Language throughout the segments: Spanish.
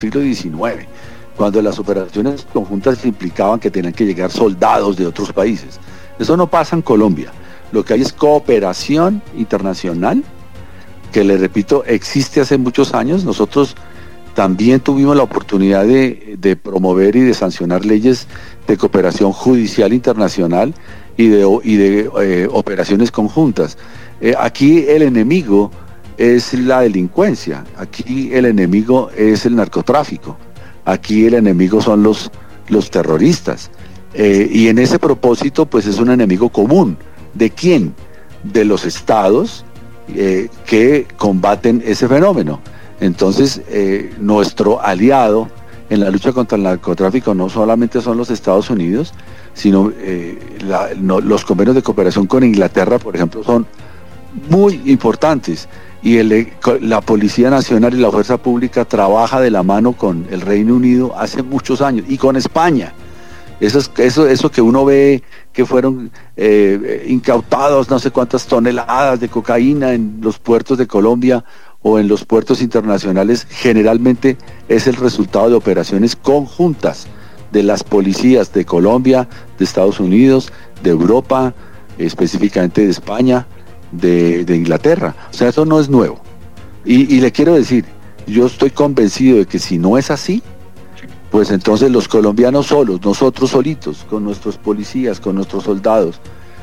siglo XIX, cuando las operaciones conjuntas implicaban que tenían que llegar soldados de otros países. Eso no pasa en Colombia. Lo que hay es cooperación internacional, que le repito, existe hace muchos años. Nosotros también tuvimos la oportunidad de promover y de sancionar leyes de cooperación judicial internacional y de operaciones conjuntas. Aquí el enemigo es la delincuencia, aquí el enemigo es el narcotráfico, aquí el enemigo son los terroristas, y en ese propósito pues es un enemigo común. ¿De quién? De los estados que combaten ese fenómeno. Entonces nuestro aliado en la lucha contra el narcotráfico no solamente son los Estados Unidos, sino los convenios de cooperación con Inglaterra, por ejemplo, son muy importantes, y la Policía Nacional y la Fuerza Pública trabaja de la mano con el Reino Unido hace muchos años, y con España. Eso que uno ve que fueron incautados no sé cuántas toneladas de cocaína en los puertos de Colombia o en los puertos internacionales, generalmente es el resultado de operaciones conjuntas de las policías de Colombia, de Estados Unidos, de Europa, específicamente de España, de Inglaterra. O sea, eso no es nuevo. Y le quiero decir, yo estoy convencido de que si no es así, pues entonces los colombianos solos, nosotros solitos, con nuestros policías, con nuestros soldados,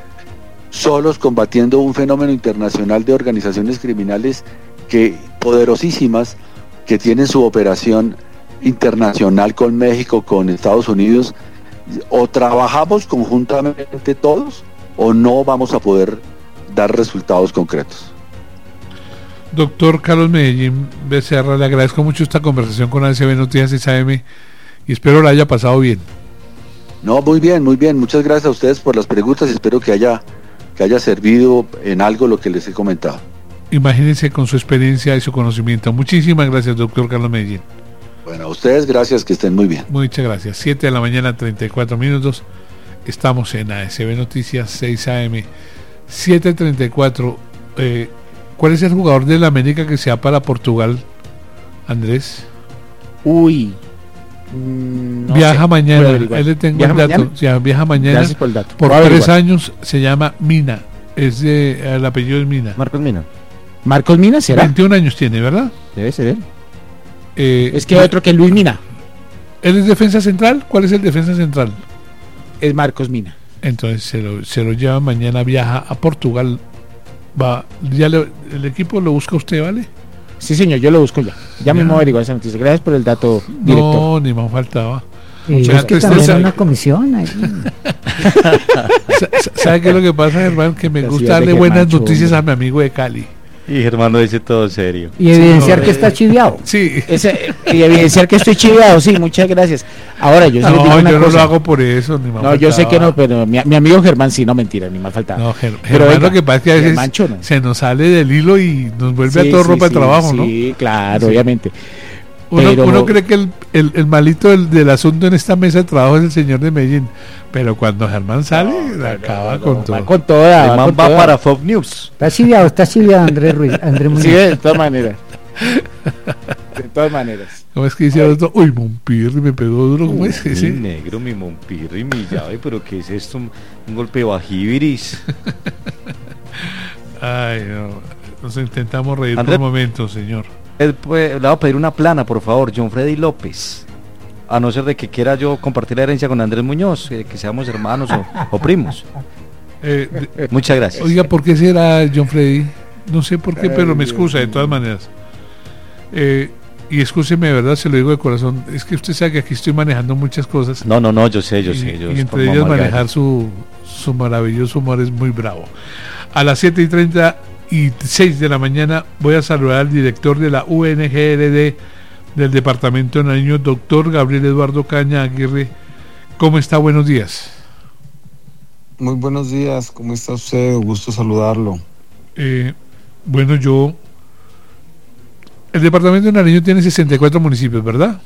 solos combatiendo un fenómeno internacional de organizaciones criminales poderosísimas, que tienen su operación internacional con México, con Estados Unidos, o trabajamos conjuntamente todos, o no vamos a poder dar resultados concretos. Doctor Carlos Medellín Becerra, le agradezco mucho esta conversación con ACB Noticias 6am y espero la haya pasado bien. No, muy bien, muchas gracias a ustedes por las preguntas y espero que haya servido en algo lo que les he comentado. Imagínense con su experiencia y su conocimiento. Muchísimas gracias, doctor Carlos Medellín. Bueno, a ustedes gracias, que estén muy bien. Muchas gracias. 7 de la mañana, 34 minutos. Estamos en ASB Noticias 6am. 7:34. ¿Cuál es el jugador de la América que se va para Portugal, Andrés? Uy. Viaja mañana. Ahí le tengo el dato. Ya, viaja mañana. Gracias por el dato. Por 3 años. Se llama Mina. El apellido es Mina. Marcos Mina, ¿será? 21 años tiene, ¿verdad? Debe ser él. Es que hay otro que es Luis Mina. ¿Él es defensa central? ¿Cuál es el defensa central? Es Marcos Mina. Entonces se lo lleva mañana, viaja a Portugal. El equipo lo busca usted, ¿vale? Sí, señor, yo lo busco ya. Ya mismo averiguo esa noticia. Gracias por el dato, director. No, ni más faltaba. Es que también una comisión ahí. ¿Sabe qué es lo que pasa, Germán? Que me gusta darle buenas noticias a mi amigo de Cali. Y Germán lo dice todo serio. Y evidenciar que está chiviado. Sí. Y evidenciar que estoy chiviado, sí, muchas gracias. Ahora, yo sí les digo una yo cosa. No lo hago por eso, ni más No, yo sé que no, pero mi amigo Germán sí, no, mentira, ni más faltaba. No, pero Germán, lo que pasa es que a veces Germancho, no. se nos sale del hilo y nos vuelve a todo ropa de trabajo, ¿no? Sí, claro, obviamente. Uno cree que el malito del asunto en esta mesa de trabajo es el señor de Medellín, pero cuando Germán sale, acaba con todo. Va con toda. Germán va para Fox News. Está chiviado Andrés Muñoz. Sí, de todas maneras. De todas maneras. ¿Cómo es que dice el otro? Uy, Monpirri me pegó duro. ¿Cómo es ese? Mi negro, mi Monpirri, mi llave, pero ¿qué es esto? Un golpe bajibiris. Ay, no. Nos intentamos reír Andrés, por momentos, señor. Le voy a pedir una plana, por favor, John Freddy López. A no ser de que quiera yo compartir la herencia con Andrés Muñoz, que seamos hermanos o primos. Muchas gracias. Oiga, ¿por qué será John Freddy? No sé por qué, pero me excusa de todas maneras. Y excúseme, de verdad, se lo digo de corazón. Es que usted sabe que aquí estoy manejando muchas cosas. No, yo sé. Y entre ellas manejar su maravilloso humor es muy bravo. A las 7:36 de la mañana voy a saludar al director de la UNGRD del Departamento de Nariño, doctor Gabriel Eduardo Caña Aguirre. ¿Cómo está? Buenos días. Muy buenos días, ¿cómo está usted? Gusto saludarlo. Bueno, el Departamento de Nariño tiene 64 municipios, ¿verdad?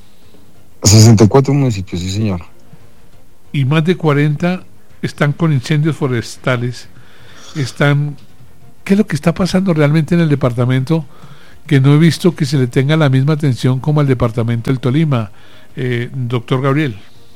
64 municipios, sí señor. Y más de 40 están con incendios forestales. ¿Qué es lo que está pasando realmente en el departamento que no he visto que se le tenga la misma atención como al departamento del Tolima. Doctor Gabriel.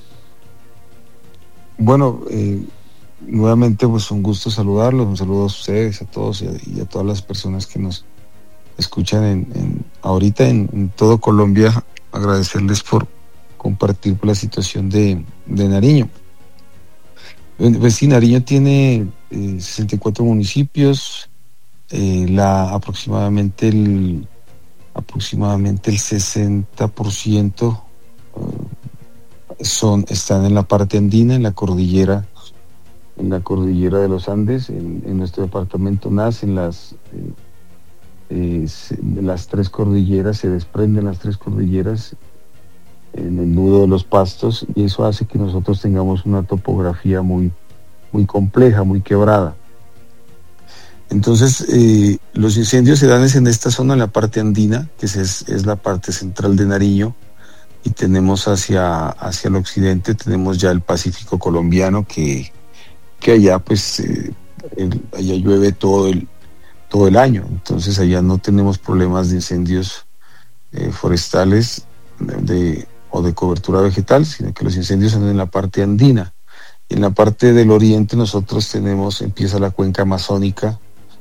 Bueno, nuevamente pues un gusto saludarlos, un saludo a ustedes, a todos y a todas las personas que nos escuchan ahorita en todo Colombia. Agradecerles por compartir la situación de Nariño. Pues sí, Nariño tiene 64 municipios, aproximadamente el 60% están en la parte andina, en la cordillera de los Andes. En nuestro departamento nacen las 3 cordilleras, se desprenden las 3 cordilleras en el nudo de los Pastos, y eso hace que nosotros tengamos una topografía muy, muy compleja, muy quebrada. Entonces, los incendios se dan en esta zona, en la parte andina, que es la parte central de Nariño, y tenemos hacia el occidente, tenemos ya el Pacífico colombiano, que allá pues allá llueve todo el año. Entonces allá no tenemos problemas de incendios forestales o de cobertura vegetal, sino que los incendios son en la parte andina. En la parte del oriente nosotros empieza la cuenca amazónica,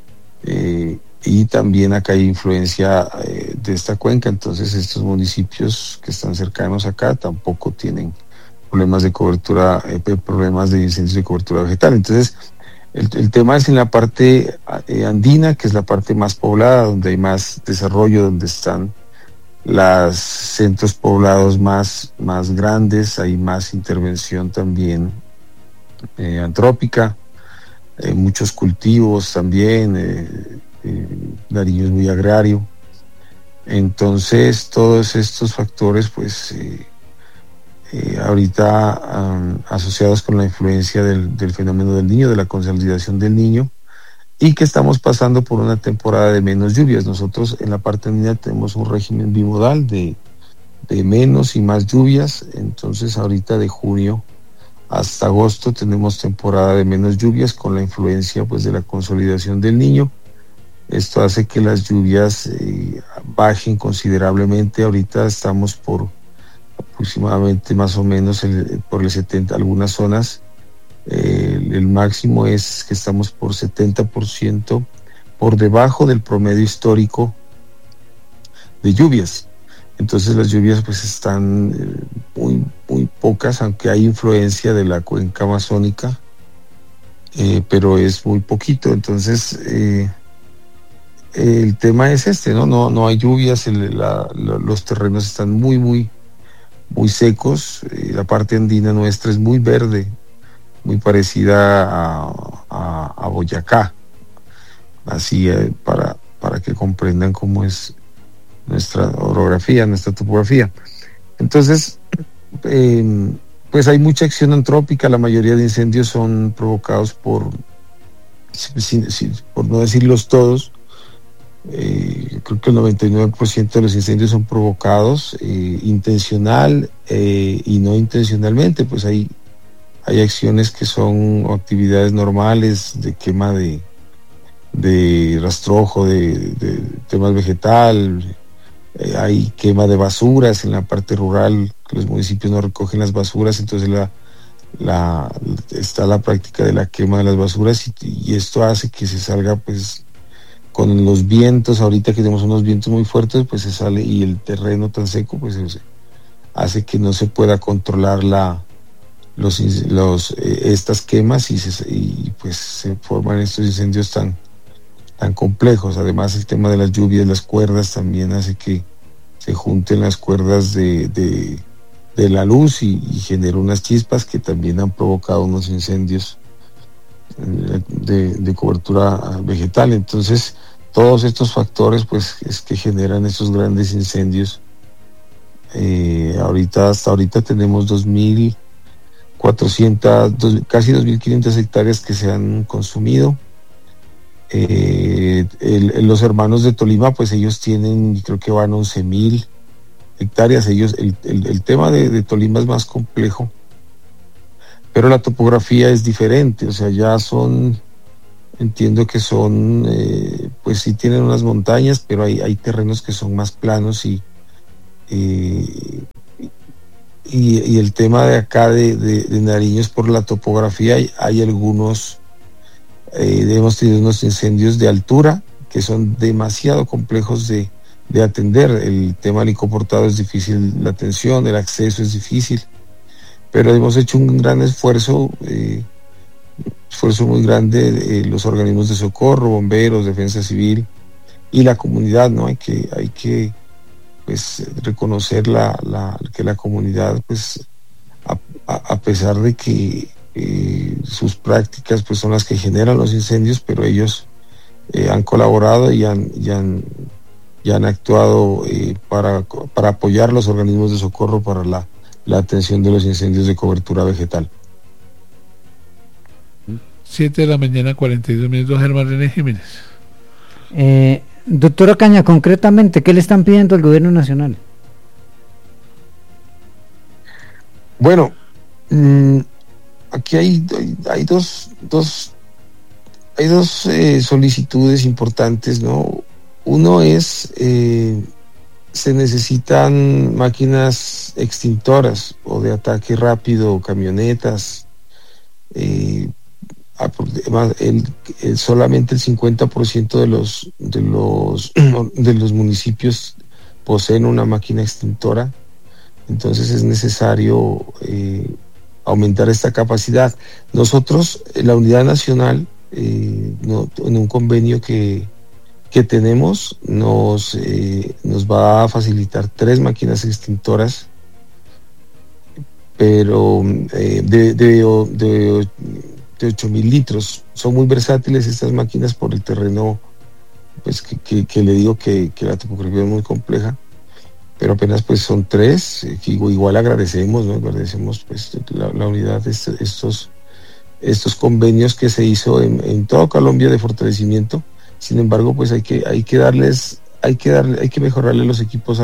y también acá hay influencia de esta cuenca. Entonces estos municipios que están cercanos acá tampoco tienen problemas de cobertura, problemas de incendios de cobertura vegetal. Entonces el tema es en la parte andina, que es la parte más poblada, donde hay más desarrollo, donde están los centros poblados más grandes, hay más intervención también antrópica, muchos cultivos también. Nariño es muy agrario. Entonces todos estos factores pues ahorita asociados con la influencia del fenómeno del Niño, de la consolidación del Niño, y que estamos pasando por una temporada de menos lluvias. Nosotros en la parte andina tenemos un régimen bimodal de menos y más lluvias. Entonces ahorita de junio hasta agosto tenemos temporada de menos lluvias, con la influencia pues de la consolidación del Niño. Esto hace que las lluvias bajen considerablemente. Ahorita estamos por aproximadamente más o menos por el 70, algunas zonas. El máximo es que estamos por 70% por debajo del promedio histórico de lluvias. Entonces las lluvias pues están muy, muy pocas, aunque hay influencia de la cuenca amazónica, pero es muy poquito. Entonces el tema es no hay lluvias, los terrenos están muy, muy, muy secos. La parte andina nuestra es muy verde, muy parecida a Boyacá, así para que comprendan cómo es nuestra orografía, nuestra topografía. Entonces pues hay mucha acción antrópica. La mayoría de incendios son provocados por no decirlos todos, creo que el 99% de los incendios son provocados intencional y no intencionalmente. Pues hay acciones que son actividades normales de quema de rastrojo, de temas vegetal. Hay quema de basuras en la parte rural, que los municipios no recogen las basuras, entonces está la práctica de la quema de las basuras, y esto hace que se salga pues con los vientos. Ahorita que tenemos unos vientos muy fuertes, pues se sale, y el terreno tan seco pues hace que no se pueda controlar estas quemas, y pues se forman estos incendios tan complejos. Además el tema de las lluvias, las cuerdas, también hace que se junten las cuerdas de la luz y genera unas chispas que también han provocado unos incendios de cobertura vegetal. Entonces todos estos factores pues es que generan estos grandes incendios. Hasta ahorita tenemos 2.400, casi 2.500 hectáreas que se han consumido. Los hermanos de Tolima pues ellos tienen, creo que van 11.000 hectáreas. El tema de Tolima es más complejo, pero la topografía es diferente. O sea, ya son Entiendo que son, pues sí tienen unas montañas, pero hay terrenos que son más planos y el tema de acá de Nariño es por la topografía. Hay algunos, hemos tenido unos incendios de altura que son demasiado complejos de atender. El tema del licoportado es difícil, la atención, el acceso es difícil, pero hemos hecho un gran esfuerzo muy grande, los organismos de socorro, bomberos, defensa civil y la comunidad, ¿no? Hay que pues reconocer que la comunidad, pues a pesar de que sus prácticas pues son las que generan los incendios, pero ellos han colaborado y han actuado para apoyar los organismos de socorro para la atención de los incendios de cobertura vegetal. 7:42 a.m, Germán René Jiménez. Doctora Caña, concretamente, ¿qué le están pidiendo al gobierno nacional? Bueno, aquí hay dos solicitudes importantes, ¿no? Uno es, se necesitan máquinas extintoras o de ataque rápido, camionetas. Solamente el 50% de los municipios poseen una máquina extintora, entonces es necesario aumentar esta capacidad. Nosotros, la Unidad Nacional, en un convenio que tenemos, nos va a facilitar 3 máquinas extintoras, pero de 8.000 litros. Son muy versátiles estas máquinas por el terreno, pues que le digo que la topografía es muy compleja, pero apenas pues son 3, que igual agradecemos, ¿no? Agradecemos pues la unidad de estos convenios que se hizo en toda Colombia de fortalecimiento. Sin embargo, pues hay que mejorarle los equipos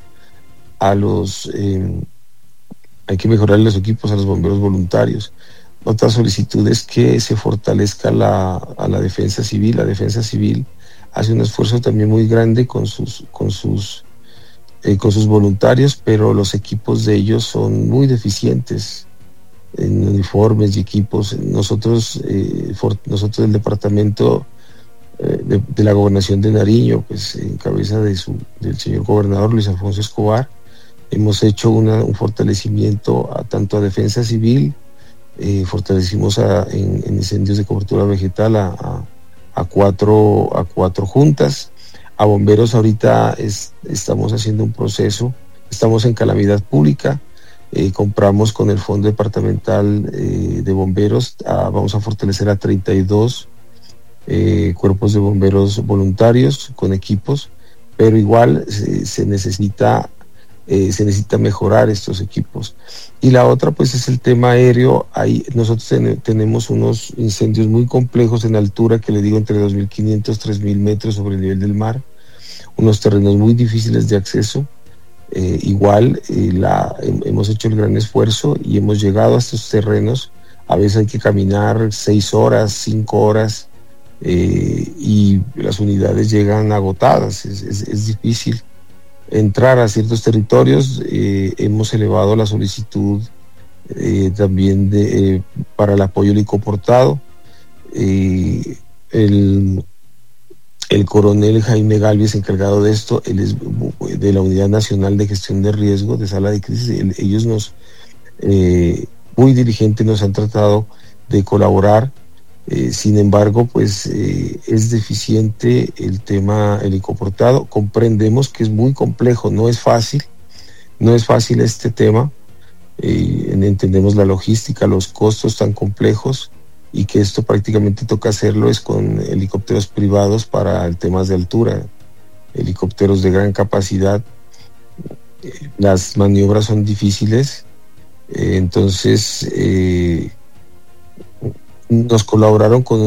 hay que mejorarle los equipos a los bomberos voluntarios. Otra solicitud es que se fortalezca a la defensa civil. La defensa civil hace un esfuerzo también muy grande con sus voluntarios, pero los equipos de ellos son muy deficientes en uniformes y equipos. Nosotros del departamento de la gobernación de Nariño, pues en cabeza del señor gobernador Luis Alfonso Escobar, hemos hecho un fortalecimiento tanto a defensa civil. Fortalecimos en incendios de cobertura vegetal a cuatro juntas. A bomberos ahorita estamos haciendo un proceso, estamos en calamidad pública, compramos con el Fondo Departamental de Bomberos, vamos a fortalecer a 32 cuerpos de bomberos voluntarios con equipos, pero igual se necesita mejorar estos equipos. Y la otra pues es el tema aéreo. Nosotros tenemos unos incendios muy complejos en altura, que le digo entre 2.500 3.000 metros sobre el nivel del mar, unos terrenos muy difíciles de acceso. Hemos hecho el gran esfuerzo y hemos llegado a estos terrenos. A veces hay que caminar 6 horas, 5 horas, y las unidades llegan agotadas. Es difícil entrar a ciertos territorios. Hemos elevado la solicitud también para el apoyo licoportado. El coronel Jaime Galvez, encargado de esto, él es de la Unidad Nacional de Gestión de Riesgo, de Sala de Crisis. Ellos muy diligentes, nos han tratado de colaborar. Sin embargo, pues es deficiente el tema helicoportado. Comprendemos que es muy complejo, no es fácil este tema. Entendemos la logística, los costos tan complejos, y que esto prácticamente toca hacerlo es con helicópteros privados para temas de altura, helicópteros de gran capacidad. Las maniobras son difíciles, entonces nos colaboraron con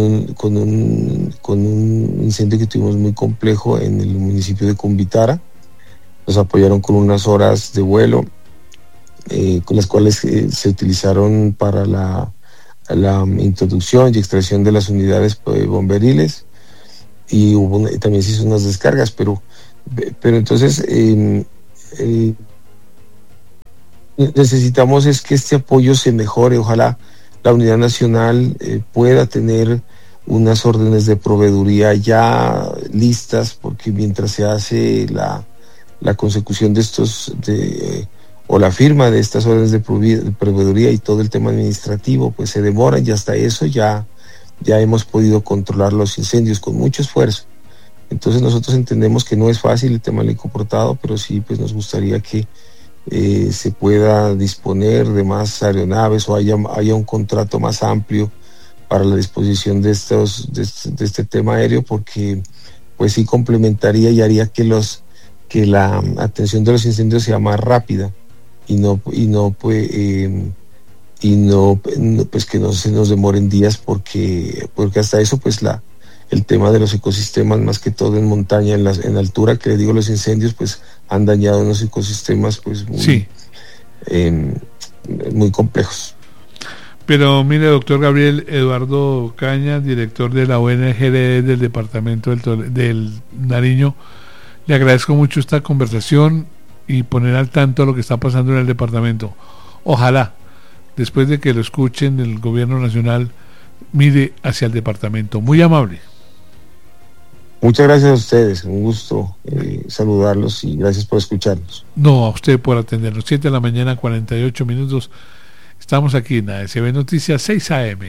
un incendio que tuvimos muy complejo en el municipio de Cumbitara. Nos apoyaron con unas horas de vuelo, con las cuales se utilizaron para la la introducción y extracción de las unidades bomberiles, y también se hizo unas descargas, pero entonces necesitamos es que este apoyo se mejore. Ojalá la Unidad Nacional pueda tener unas órdenes de proveeduría ya listas, porque mientras se hace la consecución de estos o la firma de estas órdenes de proveeduría y todo el tema administrativo, pues se demoran, y hasta eso ya hemos podido controlar los incendios con mucho esfuerzo. Entonces nosotros entendemos que no es fácil el tema del ecoportado, pero sí pues nos gustaría que se pueda disponer de más aeronaves, o haya un contrato más amplio para la disposición de este tema aéreo, porque pues sí complementaría y haría que la atención de los incendios sea más rápida y no pues que no se nos demoren días, porque hasta eso pues el tema de los ecosistemas, más que todo en montaña, en altura, que le digo, los incendios pues han dañado unos ecosistemas pues muy complejos. Pero mire, doctor Gabriel Eduardo Caña, director de la UNGD del departamento del Nariño, le agradezco mucho esta conversación y poner al tanto lo que está pasando en el departamento. Ojalá, después de que lo escuchen del gobierno nacional, mire hacia el departamento. Muy amable. Muchas gracias a ustedes, un gusto saludarlos, y gracias por escucharnos. No, a usted por atendernos. 7 de la mañana, 48 minutos. Estamos aquí en ASB Noticias 6 AM.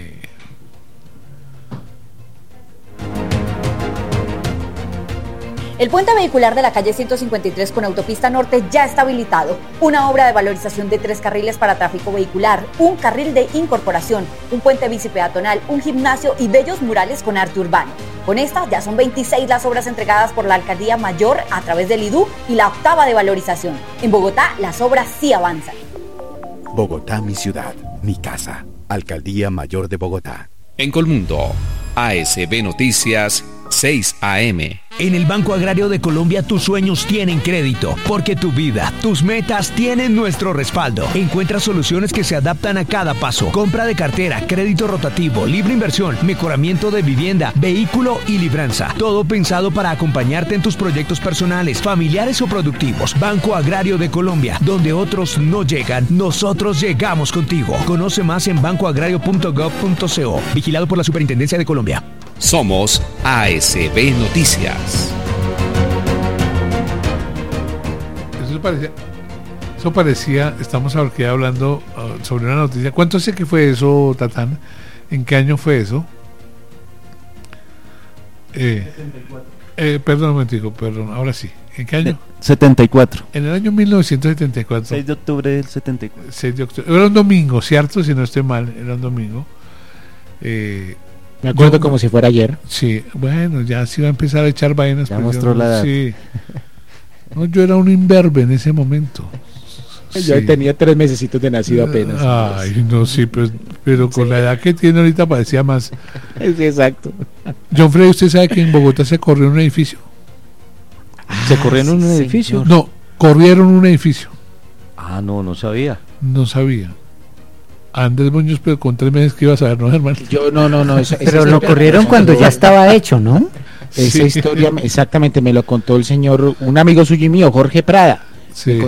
El puente vehicular de la calle 153 con autopista norte ya está habilitado. Una obra de valorización de 3 carriles para tráfico vehicular, un carril de incorporación, un puente bicipeatonal, un gimnasio y bellos murales con arte urbano. Con esta ya son 26 las obras entregadas por la Alcaldía Mayor a través del IDU y la 8ª de valorización. En Bogotá las obras sí avanzan. Bogotá, mi ciudad, mi casa. Alcaldía Mayor de Bogotá. En Colmundo, ASB Noticias 6 AM. En el Banco Agrario de Colombia tus sueños tienen crédito, porque tu vida, tus metas tienen nuestro respaldo. Encuentra soluciones que se adaptan a cada paso. Compra de cartera, crédito rotativo, libre inversión, mejoramiento de vivienda, vehículo y libranza. Todo pensado para acompañarte en tus proyectos personales, familiares o productivos. Banco Agrario de Colombia, donde otros no llegan, nosotros llegamos contigo. Conoce más en bancoagrario.gov.co. Vigilado por la Superintendencia de Colombia. Somos ASB Noticias. Eso parecía, estamos aquí hablando sobre una noticia. ¿Cuánto hace que fue eso, Tatán? ¿En qué año fue eso? 74. Perdón un momentico, ahora sí. ¿En qué año? 74. En el año 1974. 6 de octubre del 74. 6 de octubre. Era un domingo, ¿cierto? Si no estoy mal, era un domingo. Me acuerdo como si fuera ayer. Sí, bueno, ya se iba a empezar a echar vainas. Ya mostró la edad. Sí. No, yo era un imberbe en ese momento. Yo tenía 3 mesecitos de nacido apenas. Ay, no, sí, pero con la edad que tiene ahorita parecía más. Sí, exacto. John Freddy, ¿usted sabe que en Bogotá se corrió en un edificio? ¿Se corrió en un edificio? No, corrieron un edificio. Ah, no sabía. No sabía. Andrés Muñoz, pero con 3 meses que iba a saber, ¿no, hermano? Yo no. Pero lo corrieron cuando ya estaba hecho, ¿no? Esa historia exactamente me lo contó el señor, un amigo suyo y mío, Jorge Prada. Sí.